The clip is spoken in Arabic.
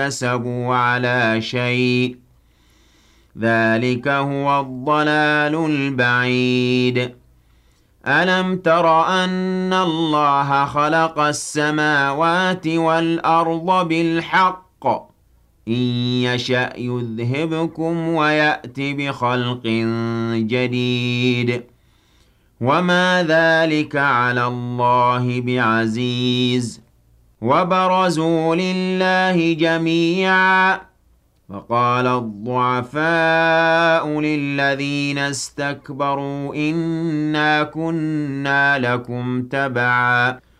اكتسبوا على شيء ذلك هو الضلال البعيد ألم تر أن الله خلق السماوات والأرض بالحق إن يشأ يذهبكم ويأت بخلق جديد وما ذلك على الله بعزيز وبرزوا لله جميعا فقال الضعفاء للذين استكبروا إنا كنا لكم تبعا